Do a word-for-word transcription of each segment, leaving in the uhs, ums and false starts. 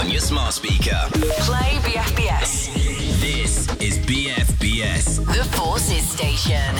on your smart speaker. Play B F B S. This is B F B S. The Forces Station.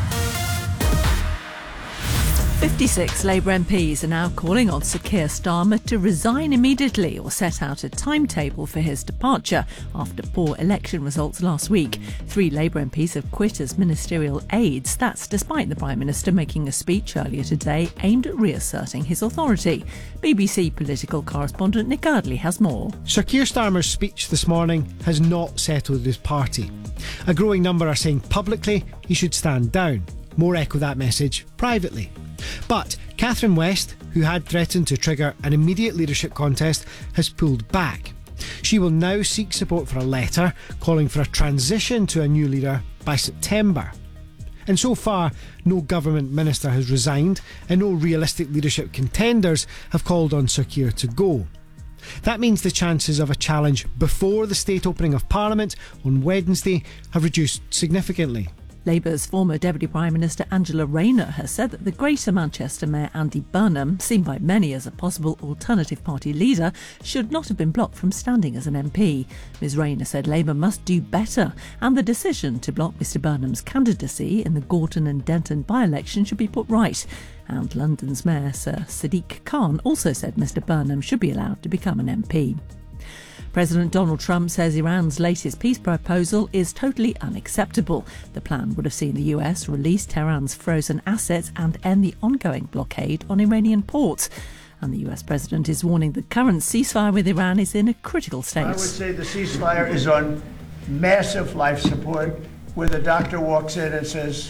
fifty-six Labour M Ps are now calling on Sir Keir Starmer to resign immediately or set out a timetable for his departure after poor election results last week. Three Labour M Ps have quit as ministerial aides. That's despite the Prime Minister making a speech earlier today aimed at reasserting his authority. B B C political correspondent Nick Ardley has more. Sir Keir Starmer's speech this morning has not settled his party. A growing number are saying publicly he should stand down. More echo that message privately. But Catherine West, who had threatened to trigger an immediate leadership contest, has pulled back. She will now seek support for a letter calling for a transition to a new leader by September. And so far, no government minister has resigned and no realistic leadership contenders have called on Sir Keir to go. That means the chances of a challenge before the state opening of Parliament on Wednesday have reduced significantly. Labour's former Deputy Prime Minister Angela Rayner has said that the Greater Manchester Mayor Andy Burnham, seen by many as a possible Alternative Party leader, should not have been blocked from standing as an M P. Ms Rayner said Labour must do better, and the decision to block Mr Burnham's candidacy in the Gorton and Denton by-election should be put right. And London's Mayor Sir Sadiq Khan also said Mr Burnham should be allowed to become an M P. President Donald Trump says Iran's latest peace proposal is totally unacceptable. The plan would have seen the U S release Tehran's frozen assets and end the ongoing blockade on Iranian ports. And the U S president is warning the current ceasefire with Iran is in a critical state. I would say the ceasefire is on massive life support, where the doctor walks in and says,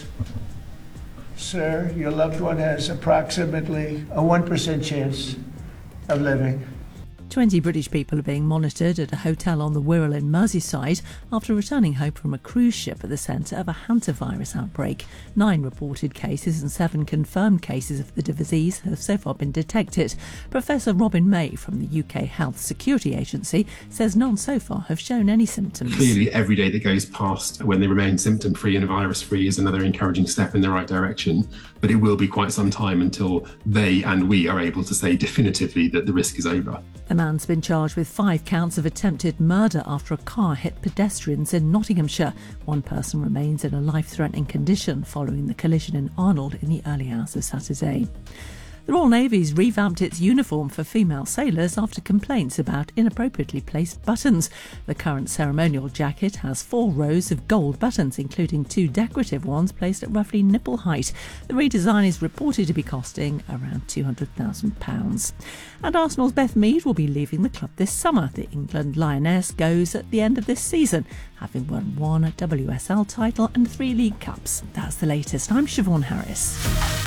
"Sir, your loved one has approximately a one percent chance of living." twenty British people are being monitored at a hotel on the Wirral in Merseyside after returning home from a cruise ship at the centre of a hantavirus outbreak. Nine reported cases and seven confirmed cases of the disease have so far been detected. Professor Robin May from the U K Health Security Agency says none so far have shown any symptoms. Clearly, every day that goes past when they remain symptom-free and virus-free is another encouraging step in the right direction. But it will be quite some time until they and we are able to say definitively that the risk is over. The man's been charged with five counts of attempted murder after a car hit pedestrians in Nottinghamshire. One person remains in a life-threatening condition following the collision in Arnold in the early hours of Saturday. The Royal Navy's revamped its uniform for female sailors after complaints about inappropriately placed buttons. The current ceremonial jacket has four rows of gold buttons, including two decorative ones placed at roughly nipple height. The redesign is reported to be costing around two hundred thousand pounds. And Arsenal's Beth Mead will be leaving the club this summer. The England Lioness goes at the end of this season, having won one W S L title and three League Cups. That's the latest. I'm Siobhan Harris.